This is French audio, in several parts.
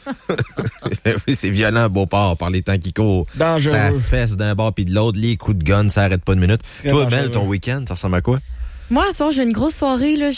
Oui, c'est violent à Beauport par les temps qui courent. Dangereux. Ça fesse d'un bord puis de l'autre, les coups de gun, ça arrête pas une minute. Très Toi, dangereux. Mel, ton week-end, ça ressemble à quoi? Moi, ce soir, j'ai une grosse soirée. Là.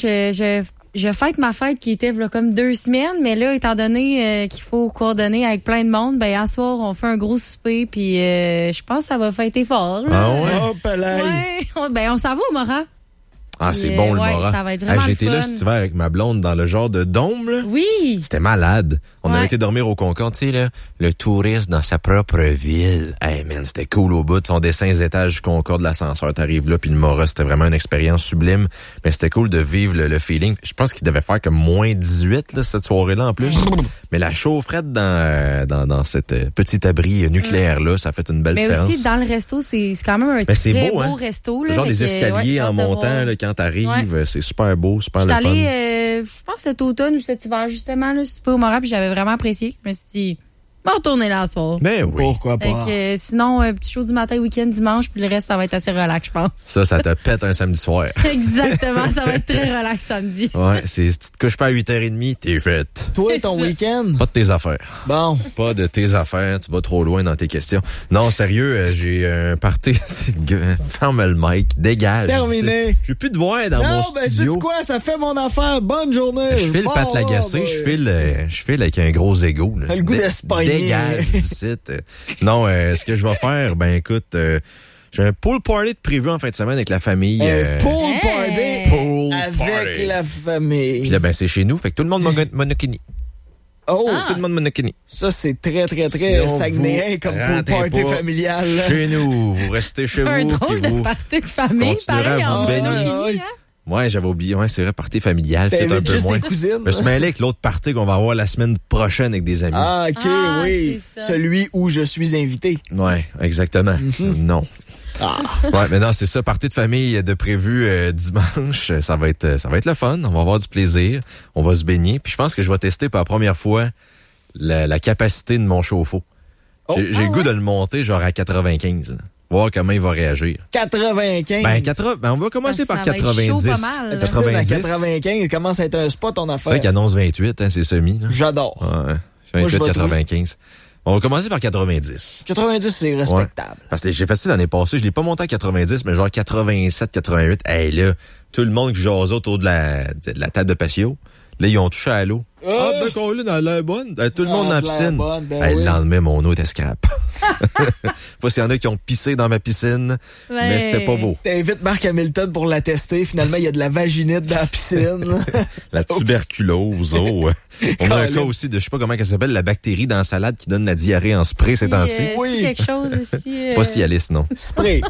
Je fête ma fête qui était là, comme 2 semaines, mais là, étant donné qu'il faut coordonner avec plein de monde, ben, à soir, on fait un gros souper, puis je pense que ça va fêter fort. Là. Ah ouais? Oh, palais. Ouais, on s'en va au Mora. Ah, c'est bon, le ouais, Mora. ça va être vraiment J'ai été le là fun. cet hiver avec ma blonde dans le genre de dôme, là. Oui. C'était malade. On Ouais. avait été dormir au Concorde, tu sais, là, le touriste dans sa propre ville. Hey, man, c'était cool au bout. On descend les étages du Concorde, l'ascenseur, t'arrives là, puis le Mora, c'était vraiment une expérience sublime. Mais c'était cool de vivre le feeling. Je pense qu'il devait faire comme moins 18, là, cette soirée-là, en plus. Mais la chaufferette dans cette petite abri nucléaire-là, ça fait une belle Mais différence. aussi, dans le resto, c'est quand même un c'est très beau, beau hein? resto. Le Là, genre des escaliers en montant, là, quand t'arrives, Ouais. c'est super beau, super Je le suis fun. allée, je pense, cet automne ou cet hiver, justement, là, super au Mora, puis j'avais vraiment apprécié. Je me suis dit, on va retourner là ce soir. Ben oui. Pourquoi Fait pas? que, sinon, petit chose du matin, week-end, dimanche, puis le reste, ça va être assez relax, je pense. Ça te pète un samedi soir. Exactement, ça va être très relax samedi. Ouais, si tu te couches pas à 8h30, t'es faite. Toi, c'est ton ça. week-end? Pas de tes affaires. Bon. Pas de tes affaires, tu vas trop loin dans tes questions. Non, sérieux, j'ai un party. Ferme le mic, dégage. Terminé. Je veux plus te voir dans mon Non, ben, studio. sais-tu quoi? Ça fait mon affaire. Bonne journée. Je file Bon, Pat Lagacé, ben, je file avec un gros ego. Là. T'as le goût d'Espagne. Dégage d'ici. Non, ce que je vais faire, ben écoute, j'ai un pool party de prévu en fin de semaine avec la famille. Un pool Hey. party Pool avec party. la famille. Puis là, ben c'est chez nous, fait que tout le monde monokini. Oh, Tout le monde monokini. ça, c'est très, très, très Sinon, saguenéen vous comme pool rentrez party pas familial. là. Chez nous, vous restez chez Un vous. drôle puis de vous... party de famille, continuerez pareil, à vous en baigner. monokini, hein? Ouais, j'avais oublié. Ouais, c'est vrai, party familial, fait un T'invites peu juste moins. tes cousines. Je me suis mêlé avec l'autre party qu'on va avoir la semaine prochaine avec des amis. Ah, OK, Ah, oui. c'est ça. Celui où je suis invité. Ouais, exactement. Non. Ouais, mais non, c'est ça, party de famille de prévu dimanche. Ça va être le fun. On va avoir du plaisir. On va se baigner. Puis je pense que je vais tester pour la première fois la capacité de mon chauffe-eau. J'ai le goût de le monter genre à 95. Là. Voir comment il va réagir. 95. Ben, on va commencer Ça par va être 90. chaud pas mal, là. Personne à 90. 95, il commence à être un spot, ton C'est affaire. vrai qu'il annonce 28, hein, c'est semi. Là. J'adore. Ouais, Moi, je 28, vais 95. On va commencer par 90. 90, c'est respectable. Parce que j'ai fait ça l'année passée. Je l'ai pas monté à 90, mais genre 87, 88. Hey, là, tout le monde qui jasait autour de la table de patio, là, ils ont touché à l'eau. Ah, ben, qu'on l'a dans l'air bonne. Tout le monde dans la de l'air piscine. bonne, ben Hey, oui. Le lendemain, mon eau était scrap. Pas s'il y en a qui ont pissé dans ma piscine, mais c'était pas beau. T'invites Marc Hamilton pour la tester. Finalement, il y a de la vaginite dans la piscine. La tuberculose, oh. On a un Colin. cas aussi de, je sais pas comment elle s'appelle, la bactérie dans la salade qui donne la diarrhée en spray ces temps-ci. Oui. Si quelque chose ici. Pas Cialis, non. Spray.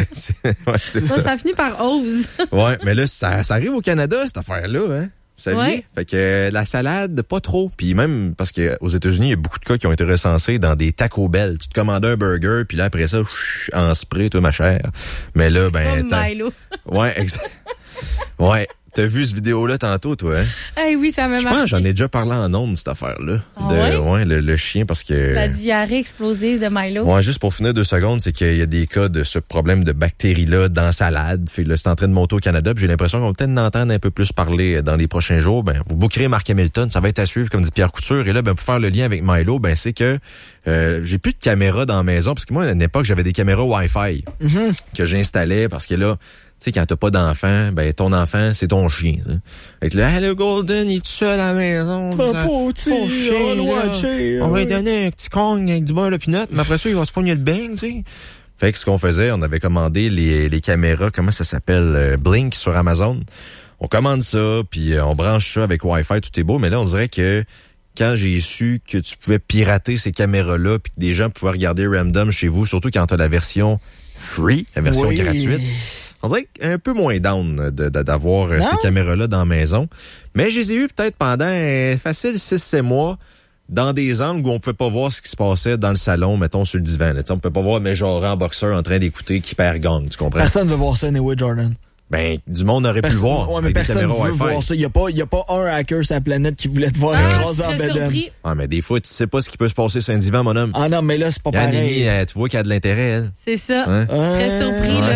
C'est Ça, ça. ça finit par ose. Ouais, mais là, ça arrive au Canada, cette affaire-là, hein. Vous saviez? Ouais. Fait que la salade, pas trop. Puis même, parce qu'aux États-Unis, il y a beaucoup de cas qui ont été recensés dans des Taco Bell. Tu te commandes un burger, puis là, après ça, en spray, toi, ma chère. Mais là, ben... Comme Milo. Ouais, exact. Ouais. T'as vu ce vidéo-là tantôt, toi, hein? Hey, oui, ça m'a Je marqué. pense que j'en ai déjà parlé en ondes, cette affaire-là. Ah ouais? Le chien, parce que... La diarrhée explosive de Milo. Ouais, juste pour finir 2 secondes, c'est qu'il y a des cas de ce problème de bactéries-là dans la salade. Fait que là, c'est en train de monter au Canada. Puis j'ai l'impression qu'on va peut-être en entendre un peu plus parler dans les prochains jours. Ben, vous bookerez Marc Hamilton, ça va être à suivre, comme dit Pierre Couture. Et là, ben, pour faire le lien avec Milo, ben, c'est que j'ai plus de caméra dans la maison. Parce que moi, à une époque, j'avais des caméras Wi-Fi que j'installais parce que là, tu sais, quand t'as pas d'enfant, ben, ton enfant, c'est ton chien. Ça. Fait que là, hey, le Golden, il est tout seul à la maison. Ben, Ça- pauvre pauvre chien, là. On va lui donner un petit Kong avec du beurre de pinot, mais après ça, il va se pogner le bang, tu sais. Fait que ce qu'on faisait, on avait commandé les caméras, comment ça s'appelle, Blink sur Amazon. On commande ça, puis on branche ça avec Wi-Fi, tout est beau, mais là, on dirait que quand j'ai su que tu pouvais pirater ces caméras-là, puis que des gens pouvaient regarder random chez vous, surtout quand t'as la version free, la version Oui. gratuite, on dirait un peu moins down d'avoir ces caméras-là dans la maison. Mais je les ai eues peut-être pendant facile 6-7 mois dans des angles où on pouvait pas voir ce qui se passait dans le salon, mettons sur le divan. Là. On peut pas voir mes genres en boxeur en train d'écouter qui perd gang, tu comprends? Personne ne veut voir ça, anyway, Jordan. Ben, du monde aurait pu le voir Ouais, mais avec des personne caméras veut Wi-Fi. voir ça. Il y a pas un hacker sur la planète qui voulait te voir Ah, tu écraser en serais bedaine. surpris. Ah, mais des fois, tu sais pas ce qui peut se passer sur un divan, mon homme. Ah non, mais là, c'est pas Yann pareil. Nini, tu vois qu'elle a de l'intérêt, elle. C'est ça. Hein? Tu serais surpris, là.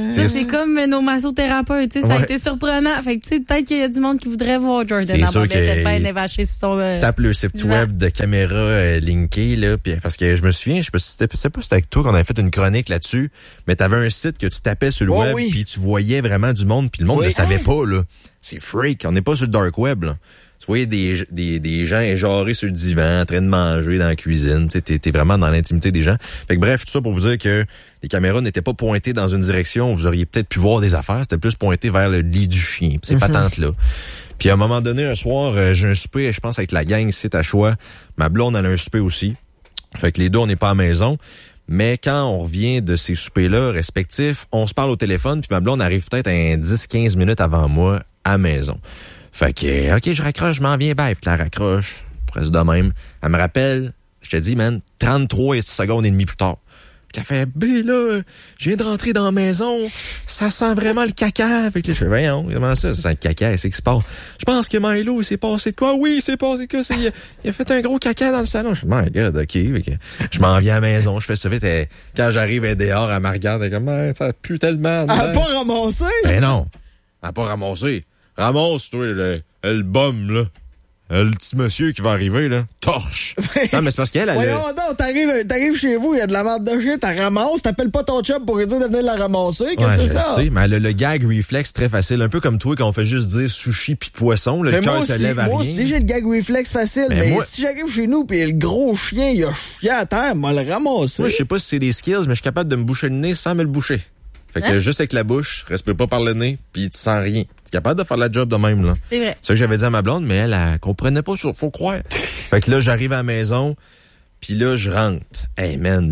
Ça, c'est comme nos massothérapeutes. Ça a été surprenant. Fait que, peut-être qu'il y a du monde qui voudrait voir Jordan en bobette pas évaché sur son. Tape le site web de caméra linkée, là. Pis, parce que je me souviens, je sais pas si c'était avec toi qu'on avait fait une chronique là-dessus, mais t'avais un site que tu tapais sur le web, puis tu voyais vraiment du monde, puis le monde ne savait pas, là. C'est freak. On n'est pas sur le dark web, là. Tu voyais des gens éjarés sur le divan, en train de manger dans la cuisine. T'es vraiment dans l'intimité des gens. Fait que bref, tout ça pour vous dire que les caméras n'étaient pas pointées dans une direction où vous auriez peut-être pu voir des affaires. C'était plus pointé vers le lit du chien. Pis ces patentes-là. Puis à un moment donné, un soir, j'ai un souper, je pense, avec la gang ici à Choix. Ma blonde, elle a un souper aussi. Fait que les deux, on n'est pas à la maison. Mais quand on revient de ces soupers-là respectifs, on se parle au téléphone, puis ma blonde arrive peut-être 10-15 minutes avant moi à la maison. Fait que, OK, je raccroche, je m'en viens, bye. Puis la raccroche, presque de même. Elle me rappelle, je te dis, man, 33 secondes et demie plus tard. Puis elle fait, là, je viens de rentrer dans la maison, ça sent vraiment le caca. Fait que là, je fais, voyons, comment ça sent le caca, c'est qui se passe? Je pense que Milo, il s'est passé de quoi? Oui, il s'est passé de quoi? Il a fait un gros caca dans le salon. Je fais, my God, OK. Je m'en viens à la maison, je fais ça vite. Quand j'arrive, elle est dehors, elle me regarde, elle est comme, ça pue tellement. Elle a pas ramassé? Ben non, elle a pas ramassé. Ramasse, toi, le bum, là. Le petit monsieur qui va arriver, là. Torche! Non, mais c'est parce qu'elle, voyons donc, t'arrives chez vous, il y a de la merde de shit, t'as ramasses, t'appelles pas ton chum pour lui dire de venir la ramasser, qu'est-ce que c'est ça? Je sais, mais le gag reflex, très facile. Un peu comme toi, quand on fait juste dire sushi pis poisson, le cœur te lève à rien. Moi aussi, j'ai le gag reflex facile, mais si j'arrive chez nous pis le gros chien, il a chié à terre, m'a le ramasser. Moi, je sais pas si c'est des skills, mais je suis capable de me boucher le nez sans me le boucher. Fait que juste avec la bouche, respire pas par le nez, puis tu sens rien. T'es capable de faire la job de même, là. C'est vrai. C'est ça que j'avais dit à ma blonde, mais elle comprenait pas, faut croire. Fait que là, j'arrive à la maison, puis là, je rentre. Hey man,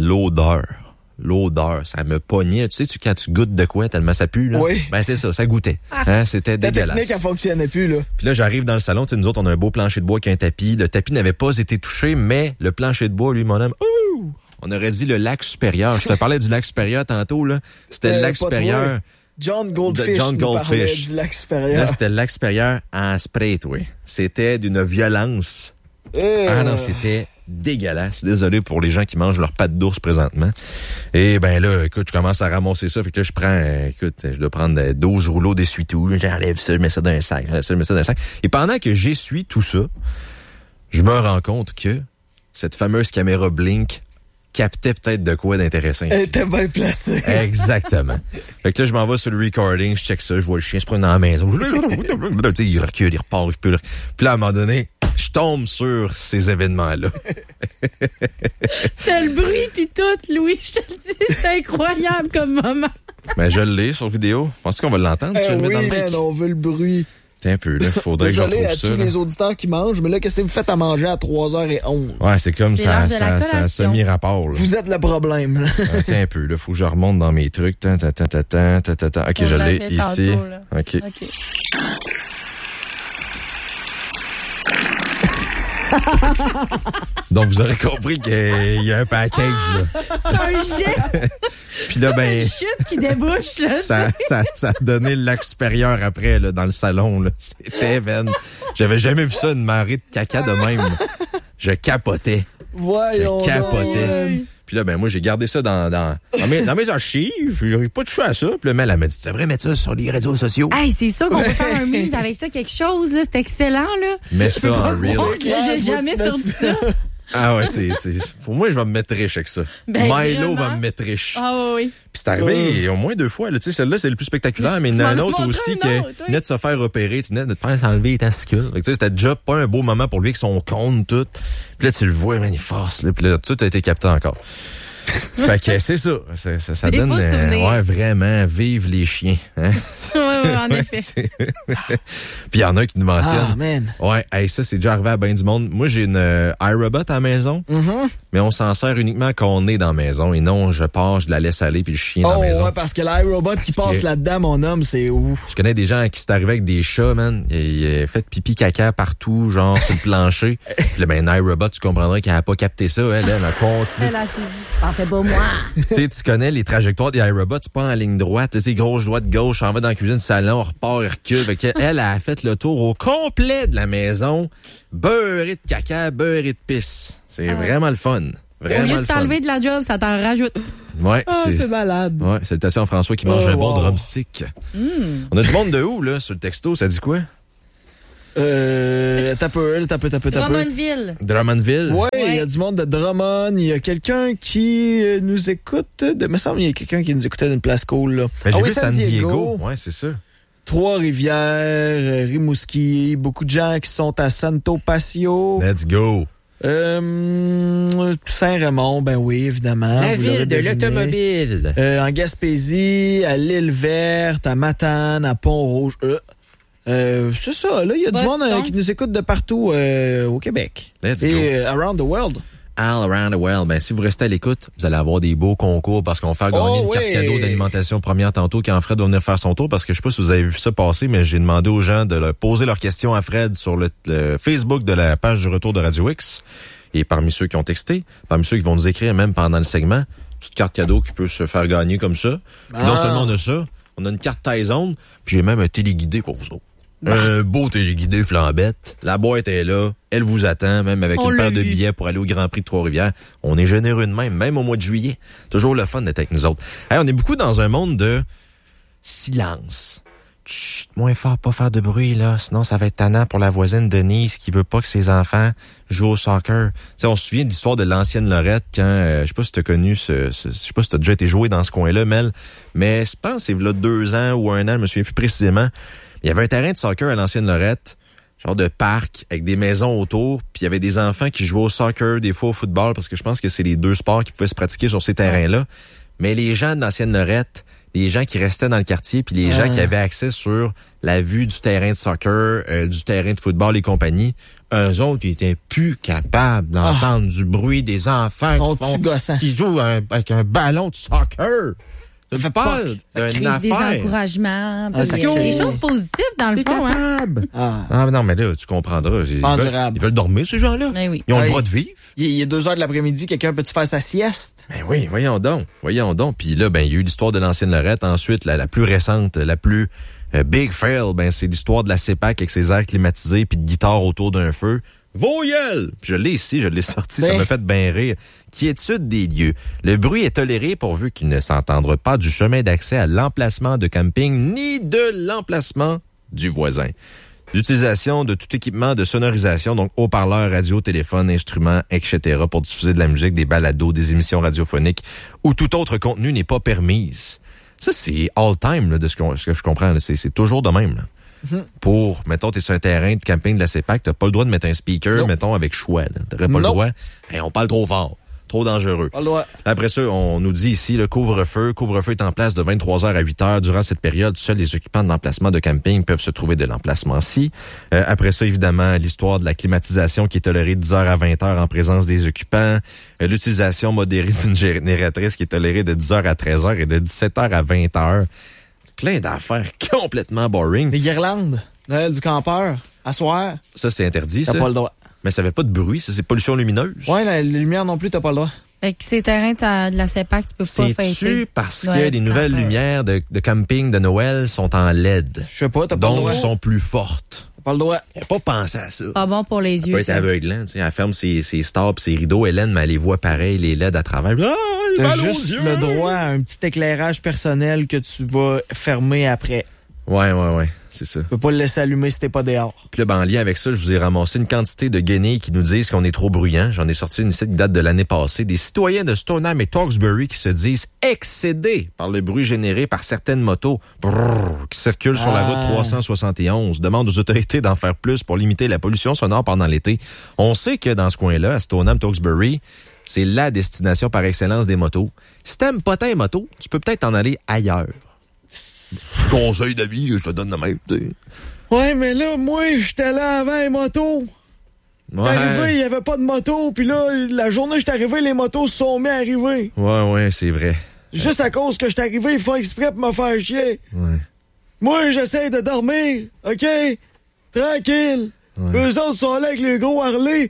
l'odeur, ça me pognait. Tu sais, quand tu goûtes de quoi, tellement ça pue, là? Oui. Ben c'est ça goûtait. Hein, c'était dégueulasse. La technique, elle fonctionnait plus, là. Puis là, j'arrive dans le salon, tu sais, nous autres, on a un beau plancher de bois qui a un tapis. Le tapis n'avait pas été touché, mais le plancher de bois, lui, mon homme, on aurait dit le lac supérieur. Je te parlais du lac supérieur tantôt, là. C'était le lac supérieur. John Goldfish. Parlait du lac supérieur. Là, c'était le lac supérieur en spray, oui. C'était d'une violence. Ah non, c'était dégueulasse. Désolé pour les gens qui mangent leurs pâtes d'ours présentement. Et ben là, écoute, je commence à ramasser ça. Fait que là, je dois prendre 12 rouleaux d'essuie-tout. J'enlève ça, je mets ça dans un sac. Et pendant que j'essuie tout ça, je me rends compte que cette fameuse caméra Blink captait peut-être de quoi d'intéressant ici. Elle était bien placée. Exactement. Fait que là, je m'en vais sur le recording, je check ça, je vois le chien se prendre dans la maison. Tu sais, il recule, il repart, il recule. Puis là, à un moment donné, je tombe sur ces événements-là. T'as le bruit pis tout, Louis, je te le dis, c'est incroyable comme moment. Ben, je l'ai sur vidéo. Penses-tu qu'on va l'entendre si je le mets dans le mic? Oui, on veut le bruit. T'es un peu, là. Faudrait que je retrouve ça. Désolé à tous les auditeurs qui mangent, mais là, qu'est-ce que vous faites à manger à 3h11? Ouais, c'est comme ça, ça semi-rapport, là. Vous êtes le problème, là. T'es un peu, là. Faut que je remonte dans mes trucs. Ok, je l'ai ici. OK. Donc, vous aurez compris qu'il y a un package, là. C'est un jet! Puis là, ben. C'est une chute qui débouche, là. Ça a donné le lac supérieur après, là, dans le salon, là. C'était, j'avais jamais vu ça, une marée de caca de même. Je capotais. Voyons. Je capotais. Puis là, ben, moi, j'ai gardé ça dans mes archives. J'arrive pas touché à ça. Puis là, elle m'a dit, tu devrais mettre ça sur les réseaux sociaux. Hey, c'est sûr qu'on peut faire un meme avec ça, quelque chose, là. C'est excellent, là. Mets ça en real. J'ai jamais sorti ça. Ah ouais, pour moi, je vais me mettre riche avec ça. Ben, Milo vraiment? va me mettre riche. Ah oui. Puis c'est arrivé au moins 2 fois. Là, tu sais, celle-là, c'est le plus spectaculaire, mais il y en a un autre aussi qui venait de se faire opérer. Tu venais de te faire enlever les testicules. Tu sais, c'était déjà pas un beau moment pour lui avec son cône tout. Puis là, tu le vois, man, il force. Là, puis là, tout a été capté encore. Fait que c'est ça. Ça donne... ouais, vraiment, vive les chiens. Hein? Ouais, en effet. Puis il y en a qui nous mentionnent. Ah, man. Ouais, hey, ça, c'est déjà arrivé à bien du monde. Moi, j'ai une iRobot à la maison, mais on s'en sert uniquement quand on est dans la maison. Et non, je la laisse aller puis le chien dans la maison. Ouais, parce que l'iRobot qui passe là-dedans, mon homme, c'est ouf. Je connais des gens qui s'est arrivé avec des chats, man. Il a fait pipi caca partout, genre sur le plancher. Puis là, ben, une iRobot, tu comprendrais qu'elle a pas capté ça. Elle a continué. Elle a dit, fais pas moi. Tu sais, tu connais les trajectoires des iRobots, c'est pas en ligne droite. Tu sais, gauche, droite, gauche, on va dans la cuisine, salon, on repart, elle recule. Fait qu'elle a fait le tour au complet de la maison, beurré de caca, beurré de pisse. C'est vraiment le fun. Vraiment Au lieu de le fun. t'enlever de la job, ça t'en rajoute. Ouais, c'est malade. Ouais, salutations à François qui mange un bon drumstick. On a du monde de où, là, sur le texto? Ça dit quoi? T'as peu. Drummondville. Drummondville? Ouais, il Ouais. y a du monde de Drummond. Il y a quelqu'un qui nous écoute. Me semble qu'il y a quelqu'un qui nous écoutait d'une place cool, là. Ben, j'ai oui, vu San Diego. Ouais, c'est ça. Trois-Rivières, Rimouski, beaucoup de gens qui sont à Santo Passio. Let's go. Saint-Raymond, ben oui, évidemment. La vous ville l'aurez de deviné. l'automobile. En Gaspésie, à l'Île-Verte, à Matane, à Pont-Rouge. C'est ça, là, il y a du Boston. monde qui nous écoute de partout au Québec. Let's Et around the world. All around the world. Ben, si vous restez à l'écoute, vous allez avoir des beaux concours parce qu'on va faire gagner une carte oui. cadeau d'alimentation première tantôt quand Fred va venir faire son tour parce que je sais pas si vous avez vu ça passer, mais j'ai demandé aux gens de leur poser leurs questions à Fred sur le Facebook de la page du retour de Radio X. Et parmi ceux qui ont texté, parmi ceux qui vont nous écrire même pendant le segment, petite carte cadeau qui peut se faire gagner comme ça. Puis non seulement on a ça, on a une carte Tyson, puis j'ai même un téléguidé pour vous autres. Un beau téléguidé flambette. La boîte est là. Elle vous attend, même avec On une l'a paire de vu. billets pour aller au Grand Prix de Trois-Rivières. On est généreux de même au mois de juillet. Toujours le fun d'être avec nous autres. Hey, on est beaucoup dans un monde de silence. Chut, moins fort, pas faire de bruit, là. Sinon, ça va être tannant pour la voisine Denise qui veut pas que ses enfants jouent au soccer. T'sais, on se souvient de l'histoire de l'ancienne Lorette quand, je sais pas si t'as connu je sais pas si t'as déjà été joué dans ce coin-là, Mel, mais je pense que c'est là 2 ans ou 1 an, je me souviens plus précisément. Il y avait un terrain de soccer à l'ancienne Lorette, genre de parc, avec des maisons autour, puis il y avait des enfants qui jouaient au soccer, des fois au football, parce que je pense que c'est les 2 sports qui pouvaient se pratiquer sur ces terrains-là. Mais les gens de l'ancienne Lorette, les gens qui restaient dans le quartier, puis les gens qui avaient accès sur la vue du terrain de soccer, du terrain de football et compagnie, eux autres, ils étaient plus capables d'entendre du bruit des enfants qui jouent avec un ballon de soccer. Ça fait peur d'une Des affaire. encouragements, ça puis des choses positives dans le T'es fond. Hein? capable. Ah. Ah, non, mais là, tu comprendras. Endurable. Ils veulent dormir, ces gens-là. Ben oui. Ils ont le Oui. droit de vivre. Il est 2 heures de l'après-midi, quelqu'un peut-tu faire sa sieste? Ben oui, voyons donc. Puis là, ben, il y a eu l'histoire de l'ancienne Lorette. Ensuite, la plus récente, la plus big fail, ben, c'est l'histoire de la CEPAC avec ses airs climatisés puis de guitare autour d'un feu. Voyelle! Je l'ai ici, je l'ai sorti, ça m'a fait bien rire. Quiétude des lieux. Le bruit est toléré pourvu qu'il ne s'entendre pas du chemin d'accès à l'emplacement de camping ni de l'emplacement du voisin. L'utilisation de tout équipement de sonorisation, donc haut-parleurs, radio, téléphone, instruments, etc. pour diffuser de la musique, des balados, des émissions radiophoniques ou tout autre contenu n'est pas permise. Ça, c'est all-time là, de ce que je comprends. Là. C'est toujours de même. Là. Pour, mettons, t'es sur un terrain de camping de la CEPAC, t'as pas le droit de mettre un speaker, Non. mettons, avec choix. Là. T'aurais pas le droit. Hey, on parle trop fort. Trop dangereux. Pas le droit. Après ça, on nous dit ici, le couvre-feu. Couvre-feu est en place de 23h à 8h. Durant cette période, seuls les occupants de l'emplacement de camping peuvent se trouver de l'emplacement-ci. Après ça, évidemment, l'histoire de la climatisation qui est tolérée de 10h à 20h en présence des occupants. L'utilisation modérée d'une génératrice qui est tolérée de 10h à 13h et de 17h à 20h. Plein d'affaires complètement boring. Les guirlandes, Noël du campeur, à soir, Ça, c'est interdit, t'as ça. pas le droit. Mais ça fait pas de bruit, ça, c'est pollution lumineuse. Ouais, la lumière non plus, t'as pas le droit. Fait que ces terrains de la CEPAC, tu peux pas C'est-tu fêter. parce Noël que du les nouvelles campeur. lumières de camping de Noël sont en LED? Je sais pas, t'as pas le Donc, droit. sont plus fortes. T'as pas le droit. Elle n'a pas pensé à ça. Pas bon pour les Ça yeux. peut être ça. aveuglant, tu sais. Elle ferme ses stars pis ses rideaux. Hélène, mais elle les voit pareil, les LED à travers. Ah, T'as mal aux juste yeux! le droit à un petit éclairage personnel que tu vas fermer après. Ouais, c'est ça. Tu peux pas le laisser allumer si t'es pas dehors. Puis là, ben, en lien avec ça, je vous ai ramassé une quantité de guenilles qui nous disent qu'on est trop bruyant. J'en ai sorti une ici qui date de l'année passée. Des citoyens de Stoneham et Tewksbury qui se disent excédés par le bruit généré par certaines motos qui circulent sur la route 371. Demandent aux autorités d'en faire plus pour limiter la pollution sonore pendant l'été. On sait que dans ce coin-là, à Stoneham, Tewksbury, c'est la destination par excellence des motos. Si t'aimes pas tes motos, tu peux peut-être en aller ailleurs. Tu conseilles d'avis que je te donne de même, tu sais. Ouais, mais là, moi, j'étais là avant les motos. T'es arrivé, il y avait pas de moto, puis là, la journée où j'étais arrivé, les motos se sont mis à arriver. Ouais, c'est vrai. Juste à cause que j'étais arrivé, ils font exprès pour me faire chier. Ouais. Moi, j'essaie de dormir, OK? Tranquille. Ouais. Eux autres sont là avec le gros Harley.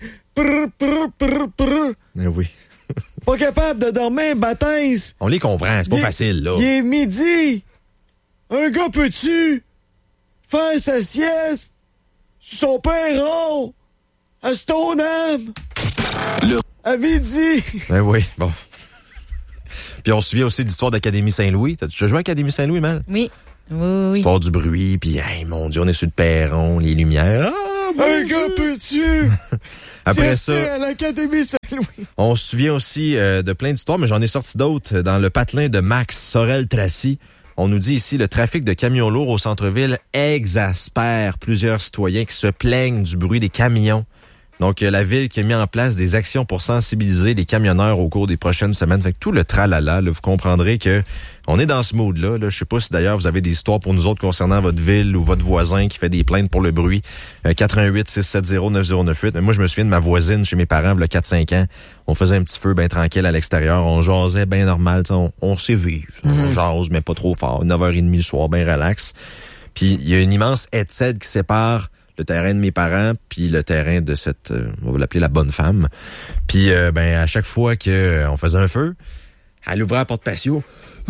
Prr. Mais oui. Pas capable de dormir, baptise. On les comprend, c'est pas facile, là. Il est midi. Un gars peut-tu faire sa sieste sur son perron à Stoneham? Avait dit! Ben oui, bon. Puis on se souvient aussi de l'histoire d'Académie Saint-Louis. T'as déjà joué à Académie Saint-Louis, Mel? Oui. Oui. L'histoire du bruit, puis hey, mon Dieu, on est sur le perron, les lumières. Un gars peux-tu? Après ça, à l'Académie Saint-Louis. on se souvient aussi de plein d'histoires, mais j'en ai sorti d'autres. Dans le patelin de Max Sorel-Tracy, on nous dit ici, le trafic de camions lourds au centre-ville exaspère plusieurs citoyens qui se plaignent du bruit des camions. Donc, la ville qui a mis en place des actions pour sensibiliser les camionneurs au cours des prochaines semaines. Fait que tout le tralala, là, vous comprendrez que on est dans ce mode-là. Là. Je sais pas si d'ailleurs vous avez des histoires pour nous autres concernant votre ville ou votre voisin qui fait des plaintes pour le bruit. 88-670-9098. Mais moi, je me souviens de ma voisine chez mes parents, il y a 4-5 ans. On faisait un petit feu bien tranquille à l'extérieur. On jasait bien normal. On sait vivre. On jase, mais pas trop fort. 9h30 le soir, bien relax. Puis, il y a une immense headset qui sépare le terrain de mes parents, puis le terrain de cette, on va l'appeler la bonne femme. Puis, à chaque fois qu'on faisait un feu, elle ouvrait la porte patio.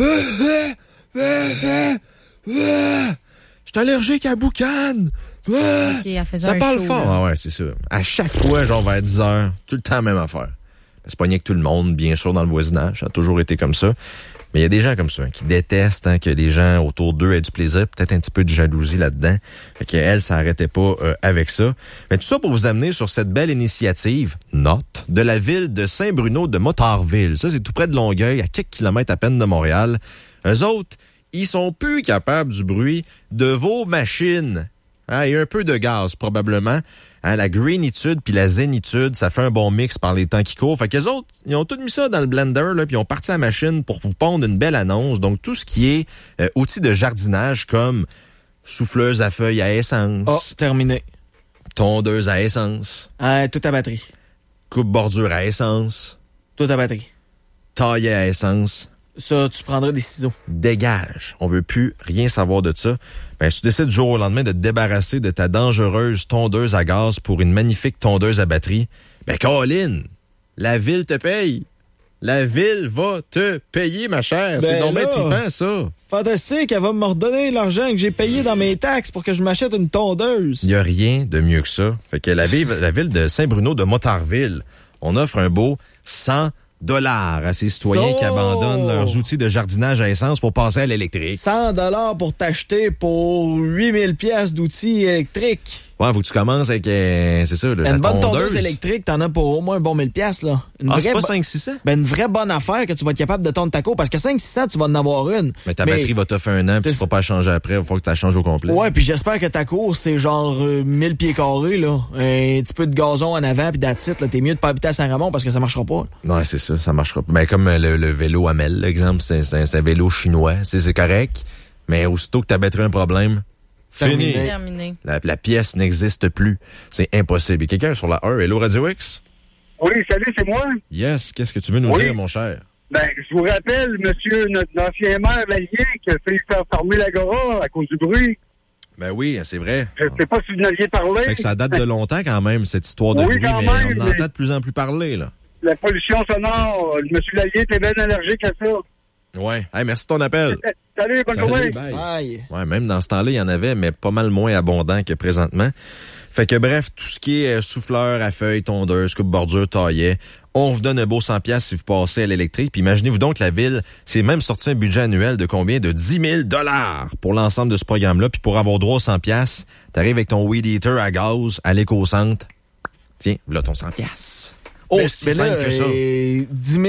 Je suis allergique à boucan. Okay, elle faisait Ça un parle show, fort. là. Ah ouais, c'est ça. À chaque fois, genre vers 10h, tout le temps la même affaire. C'est pas rien que tout le monde, bien sûr, dans le voisinage. Ça a toujours été comme ça. Mais il y a des gens comme ça, qui détestent que les gens autour d'eux aient du plaisir, peut-être un petit peu de jalousie là-dedans. Fait qu'elle, ça arrêtait pas avec ça. Mais tout ça pour vous amener sur cette belle initiative, note, de la ville de Saint-Bruno de Motarville. Ça, c'est tout près de Longueuil, à quelques kilomètres à peine de Montréal. Eux autres, ils sont plus capables du bruit de vos machines. Ah, et un peu de gaz, probablement. Hein, la greenitude puis la zénitude, ça fait un bon mix par les temps qui courent. Fait qu'eux autres, ils ont tout mis ça dans le blender, là, puis ils ont parti à la machine pour vous pondre une belle annonce. Donc, tout ce qui est outils de jardinage comme souffleuse à feuilles à essence. Oh, terminé. Tondeuse à essence. Tout à batterie. Coupe-bordure à essence. Tout à batterie. Tailler à essence. Ça, tu prendrais des ciseaux. Dégage. On veut plus rien savoir de ça. Ben, si tu décides du jour au lendemain de te débarrasser de ta dangereuse tondeuse à gaz pour une magnifique tondeuse à batterie, ben, Colin, la ville te paye. La ville va te payer, ma chère. Ben c'est donc bien là, trippant, ça. Fantastique, elle va me redonner l'argent que j'ai payé dans mes taxes pour que je m'achète une tondeuse. Il n'y a rien de mieux que ça. Fait que la ville de Saint-Bruno de Motarville, on offre un beau $100 à ces citoyens qui abandonnent leurs outils de jardinage à essence pour passer à l'électrique. 100 pour t'acheter pour 8000 pièces d'outils électriques. Ouais, faut que tu commences avec, c'est ça, là, Une la bonne tondeuse. tondeuse électrique, t'en as pour au moins un bon 1000 pièces là. C'est pas 500-600? Ben, une vraie bonne affaire que tu vas être capable de tondre ta cour, parce que 500-600, tu vas en avoir une. Mais ta batterie va te faire un an, puis tu vas pas la changer après, il faut que tu la changes au complet. Ouais, puis j'espère que ta cour, c'est genre 1000 pieds carrés, là. Un petit peu de gazon en avant, puis that's it, là. T'es mieux de pas habiter à Saint-Ramon parce que ça marchera pas. Ouais, c'est ça marchera pas. Ben, comme le vélo Amel, l'exemple, c'est un vélo chinois, c'est correct, mais aussitôt que ta batterie a un problème, fini. Terminé. La pièce n'existe plus. C'est impossible. Et quelqu'un sur la 1, Hello Radio X? Oui, salut, c'est moi. Yes, qu'est-ce que tu veux nous dire, mon cher? Ben, je vous rappelle, monsieur, notre ancien maire Lallier, qui a fait faire fermer l'Agora à cause du bruit. Ben oui, c'est vrai. Je sais pas si vous n'aviez parlé. Fait que ça date de longtemps quand même, cette histoire de Oui, bruit, quand mais même, on mais- entend de plus en plus parler, là. La pollution sonore, monsieur Lallier était bien allergique à ça. Ouais. Hey, merci de ton appel. Salut, bonne journée. Bye. Aïe. Ouais, même dans ce temps-là, il y en avait, mais pas mal moins abondant que présentement. Fait que bref, tout ce qui est souffleur à feuilles, tondeuse, coupe-bordure, taillet, on vous donne un beau 100$ si vous passez à l'électrique. Puis imaginez-vous donc la ville, c'est même sorti un budget annuel de combien? De 10 000 $ pour l'ensemble de ce programme-là. Puis pour avoir droit aux 100$, t'arrives avec ton weed eater à gaz à l'éco-centre. Tiens, voilà ton 100$. Aussi Mais simple là, que ça. 10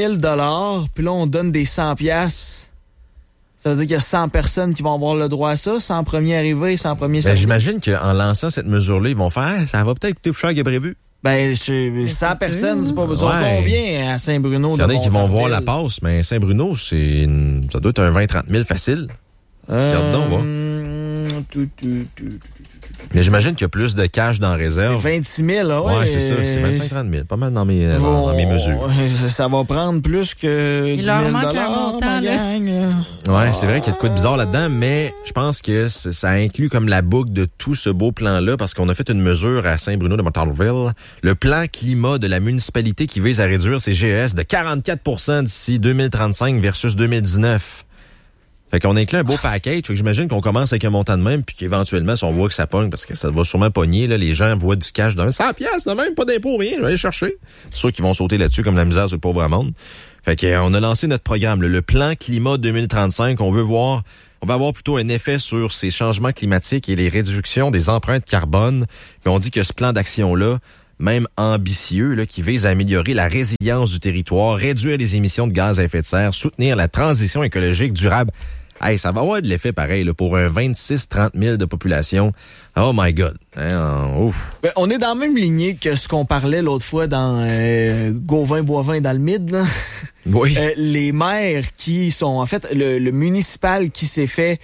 000 puis là, on donne des 100 piastres. Ça veut dire qu'il y a 100 personnes qui vont avoir le droit à ça, 100 premiers arrivés, 100 premiers Ben, servis. j'imagine qu'en lançant cette mesure-là, ils vont faire, ça va peut-être coûter plus cher que prévu. Ben, 100 personnes, c'est pas besoin. Ouais. Combien à Saint-Bruno? Il y en a qui vont voir la Montmartre? passe, mais Saint-Bruno, ça doit être un 20-30 000 facile. Regarde donc, va. Mais j'imagine qu'il y a plus de cash dans la C'est réserve. 26 000, là, ouais. Ouais, c'est ça, c'est 25-30 000. Pas mal dans mes mesures. Ça va prendre plus que 10 000 leur manque un montant, ma là. gang. Ouais, c'est vrai qu'il y a de quoi de bizarre là-dedans, mais je pense que ça inclut comme la boucle de tout ce beau plan-là, parce qu'on a fait une mesure à Saint-Bruno de Motarville, le plan climat de la municipalité qui vise à réduire ses GES de 44 % d'ici 2035 versus 2019. Fait qu'on inclut un beau package. Fait que j'imagine qu'on commence avec un montant de même, puis qu'éventuellement, si on voit que ça pogne, parce que ça va sûrement pogner, là, les gens voient du cash d'un 100 piastres de même, pas d'impôt, rien, je vais aller chercher. C'est sûr qu'ils vont sauter là-dessus comme la misère sur le pauvre monde. Fait qu'on a lancé notre programme, le plan Climat 2035. On va avoir plutôt un effet sur ces changements climatiques et les réductions des empreintes carbone. Puis on dit que ce plan d'action-là, même ambitieux, là, qui vise à améliorer la résilience du territoire, réduire les émissions de gaz à effet de serre, soutenir la transition écologique durable. Hey, ça va avoir de l'effet pareil là, pour un 26-30 000 de population. Oh my God. Ouf. Ben, on est dans la même lignée que ce qu'on parlait l'autre fois dans Gauvin-Boivin dans le Mid. Là. Oui. Les maires qui sont... En fait, le municipal qui s'est fait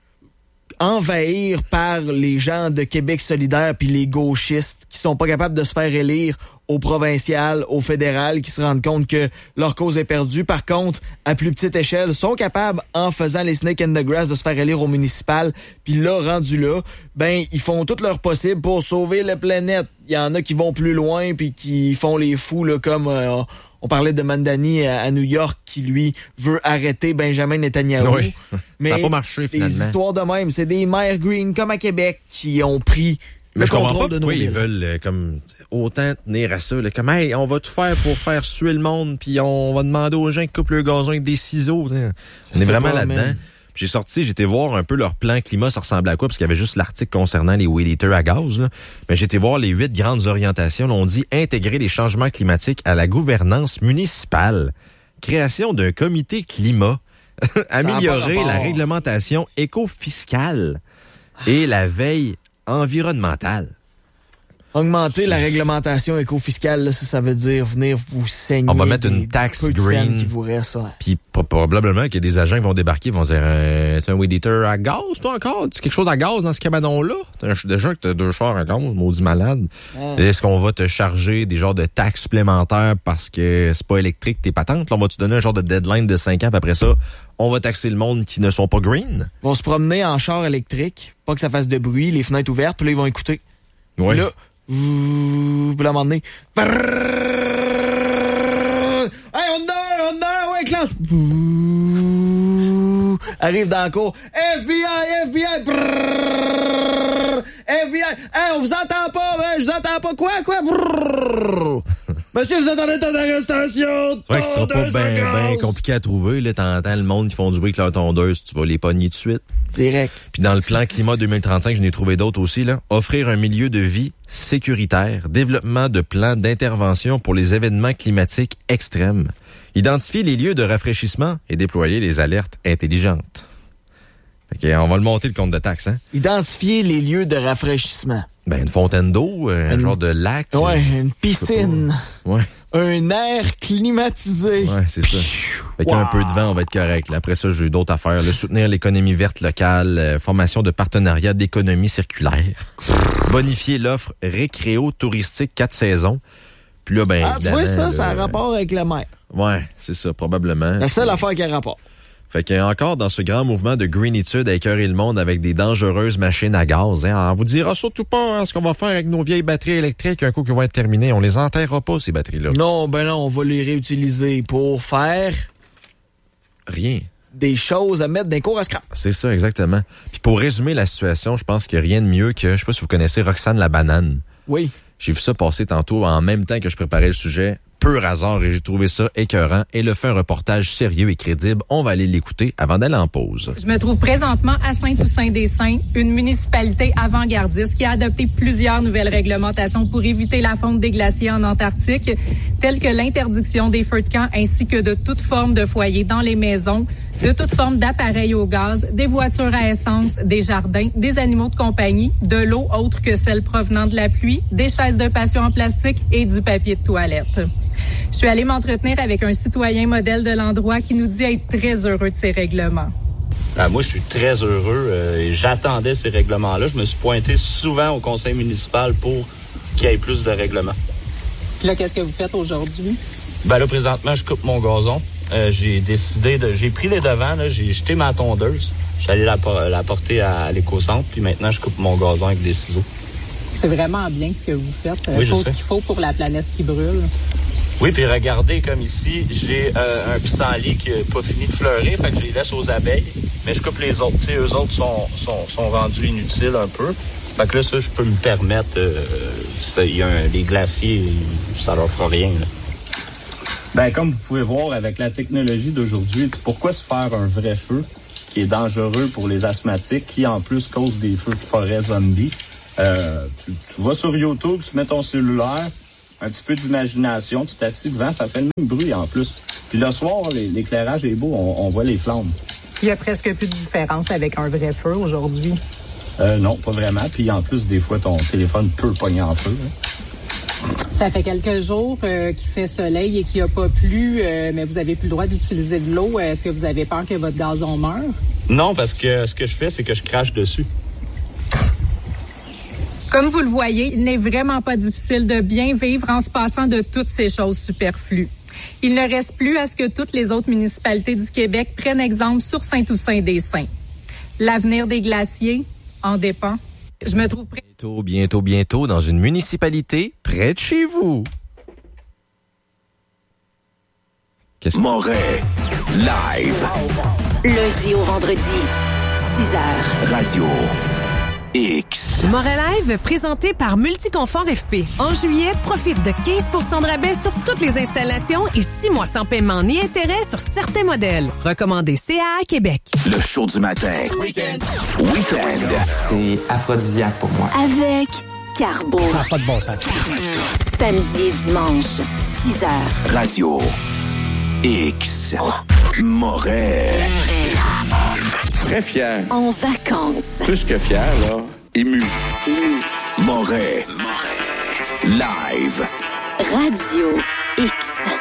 envahir par les gens de Québec solidaire puis les gauchistes qui sont pas capables de se faire élire au provincial, au fédéral, qui se rendent compte que leur cause est perdue. Par contre, à plus petite échelle, sont capables, en faisant les snake and the grass, de se faire élire au municipal. Puis là, rendu là, ben ils font tout leur possible pour sauver la planète. Il y en a qui vont plus loin puis qui font les fous, là, comme on parlait de Mandani à New York, qui lui veut arrêter Benjamin Netanyahu. Oui. Mais ça n'a pas marché, finalement. Des histoires de même, c'est des maires green comme à Québec qui ont pris mais le je comprends contrôle pas de nos pourquoi ils villes. veulent comme autant tenir à ça. Là, comme, hey, on va tout faire pour faire suer le monde, puis on va demander aux gens qui coupent le gazon avec des ciseaux. T'sais. On est vraiment là-dedans. Puis j'étais voir un peu leur plan climat, ça ressemblait à quoi, parce qu'il y avait juste l'article concernant les weed eaters à gaz. Là. Mais j'ai été voir les 8 grandes orientations. Là, on dit intégrer les changements climatiques à la gouvernance municipale, création d'un comité climat, améliorer la réglementation éco-fiscale et la veille environnementale. Augmenter la réglementation éco-fiscale, là, ça veut dire venir vous saigner. On va mettre une taxe green. Qui vous reste, ouais. Puis probablement qu'il y a des agents qui vont débarquer, vont dire c'est un weed eater à gaz, toi encore? Tu quelque chose à gaz dans ce cabanon-là? Déjà que t'as 2 chars à gaz, maudit malade. Est-ce qu'on va te charger des genres de taxes supplémentaires parce que c'est pas électrique tes patentes? Là, on va te donner un genre de deadline de 5 ans, puis après ça, on va taxer le monde qui ne sont pas green? Ils vont se promener en char électrique, pas que ça fasse de bruit, les fenêtres ouvertes, puis là, ils vont écouter. Oui. Là, puis là, à un moment donné, hey, on ouais, clenche. Arrive dans la cour. FBI. Hey, on vous entend pas, hein? Je vous entends pas. Quoi? Monsieur, vous êtes en état d'arrestation. C'est vrai que ce sera pas bien compliqué à trouver. Là, t'entends le monde qui font du bruit avec leur tondeuse, tu vas les pogner tout de suite. Direct. Puis dans le plan Climat 2035, je n'ai trouvé d'autres aussi, là. Offrir un milieu de vie sécuritaire, développement de plans d'intervention pour les événements climatiques extrêmes, identifier les lieux de rafraîchissement et déployer les alertes intelligentes. Fait on va le monter le compte de taxes, hein? Identifier les lieux de rafraîchissement. Ben, une fontaine d'eau, un genre de lac. Ouais, une piscine. Ouais. Un air climatisé. Ouais, c'est ça. Fait qu'un peu de vent, on va être correct. Là. Après ça, j'ai eu d'autres affaires. Là. Soutenir l'économie verte locale, formation de partenariat d'économie circulaire, bonifier l'offre récréo-touristique 4 saisons. Puis là, ben, tu vois, ça a rapport avec la mer. Ouais, c'est ça, probablement. La seule affaire qui a rapport. Fait qu'il y a encore dans ce grand mouvement de greenitude à écœurer le monde avec des dangereuses machines à gaz. Hein. On vous dira surtout pas ce qu'on va faire avec nos vieilles batteries électriques un coup qui vont être terminées. On les enterrera pas, ces batteries-là. Non, on va les réutiliser pour faire... rien. Des choses à mettre dans les cours à scrap. C'est ça, exactement. Puis pour résumer la situation, je pense qu'il n'y a rien de mieux que, je sais pas si vous connaissez Roxane la banane. Oui. J'ai vu ça passer tantôt en même temps que je préparais le sujet. Pur hasard, et j'ai trouvé ça écœurant. Et le fait un reportage sérieux et crédible. On va aller l'écouter avant d'aller en pause. Je me trouve présentement à Saint-Toussaint-des-Saints, une municipalité avant-gardiste qui a adopté plusieurs nouvelles réglementations pour éviter la fonte des glaciers en Antarctique, telles que l'interdiction des feux de camp ainsi que de toute forme de foyer dans les maisons, de toute forme d'appareil au gaz, des voitures à essence, des jardins, des animaux de compagnie, de l'eau autre que celle provenant de la pluie, des chaises de patio en plastique et du papier de toilette. Je suis allée m'entretenir avec un citoyen modèle de l'endroit qui nous dit être très heureux de ces règlements. Moi, je suis très heureux et j'attendais ces règlements-là. Je me suis pointé souvent au conseil municipal pour qu'il y ait plus de règlements. Puis là, qu'est-ce que vous faites aujourd'hui? Ben là, présentement, je coupe mon gazon. J'ai pris les devants, là, j'ai jeté ma tondeuse. Je suis allé la porter à l'éco-centre, puis maintenant, je coupe mon gazon avec des ciseaux. C'est vraiment bien ce que vous faites. Oui, je sais. Ce qu'il faut pour la planète qui brûle. Oui, puis regardez, comme ici, j'ai un pissenlit qui n'a pas fini de fleurir, fait que je les laisse aux abeilles, mais je coupe les autres. Tu sais, eux autres sont rendus inutiles un peu. Fait que là, ça, je peux me permettre... les glaciers, ça leur fera rien, là. Ben, comme vous pouvez voir, avec la technologie d'aujourd'hui, pourquoi se faire un vrai feu qui est dangereux pour les asthmatiques, qui en plus cause des feux de forêt zombies? Tu vas sur YouTube, tu mets ton cellulaire, un petit peu d'imagination, tu t'assis devant, ça fait le même bruit en plus. Puis le soir, l'éclairage est beau, on voit les flammes. Il y a presque plus de différence avec un vrai feu aujourd'hui. Non, pas vraiment. Puis en plus, des fois, ton téléphone peut pogner en feu. Hein. Ça fait quelques jours qu'il fait soleil et qu'il n'y a pas plu, mais vous n'avez plus le droit d'utiliser de l'eau. Est-ce que vous avez peur que votre gazon meure? Non, parce que ce que je fais, c'est que je crache dessus. Comme vous le voyez, il n'est vraiment pas difficile de bien vivre en se passant de toutes ces choses superflues. Il ne reste plus à ce que toutes les autres municipalités du Québec prennent exemple sur Saint-Toussaint-des-Saints. L'avenir des glaciers en dépend. Je me trouve prêt. Bientôt, dans une municipalité près de chez vous. Moret, live. Lundi au vendredi, 6h. Radio X. Moret Live, présenté par Multiconfort FP. En juillet, profite de 15% de rabais sur toutes les installations et 6 mois sans paiement ni intérêt sur certains modèles. Recommandé CAA Québec. Le show du matin. Week-end. C'est aphrodisiaque pour moi. Avec Carbo. Ça n'a pas de bon sens. Samedi et dimanche, 6h. Radio X. Moret. Très fier. En vacances. Plus que fier, là. Ému. Moret. Live. Radio X.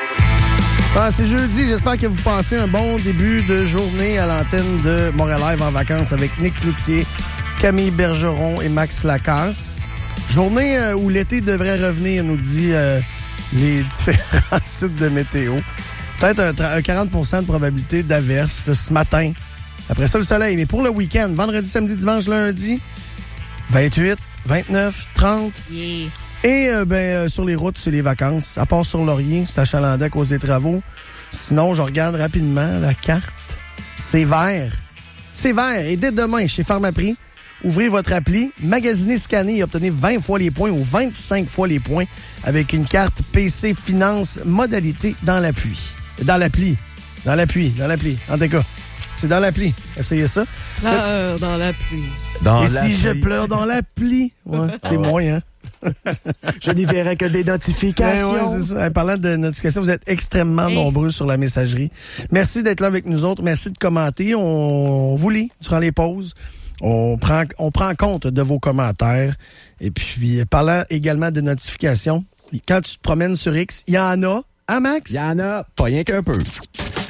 C'est jeudi. J'espère que vous passez un bon début de journée à l'antenne de Montréal Live en vacances avec Nick Cloutier, Camille Bergeron et Max Lacasse. Journée où l'été devrait revenir, nous dit les différents sites de météo. Peut-être un 40% de probabilité d'averse ce matin. Après ça, le soleil. Mais pour le week-end, vendredi, samedi, dimanche, lundi, 28, 29, 30. Yeah. Et sur les routes, c'est les vacances. À part sur Laurier, c'est achalandé à cause des travaux. Sinon, je regarde rapidement la carte. C'est vert. C'est vert. Et dès demain, chez Pharmaprix, ouvrez votre appli, magasinez, scannez et obtenez 20 fois les points ou 25 fois les points avec une carte PC Finance modalité dans l'appui. Dans l'appli. En tout cas, c'est dans l'appli. Essayez ça. Pleure dans la pluie. Et si je pleure dans l'appli? Ouais, c'est moins, hein? Je n'y verrai que des notifications. Ouais, c'est ça. Parlant de notifications, vous êtes extrêmement nombreux sur la messagerie. Merci d'être là avec nous autres. Merci de commenter. On vous lit durant les pauses. On prend compte de vos commentaires. Et puis, parlant également de notifications, quand tu te promènes sur X, il y en a. Hein, Max? Il y en a, pas rien qu'un peu.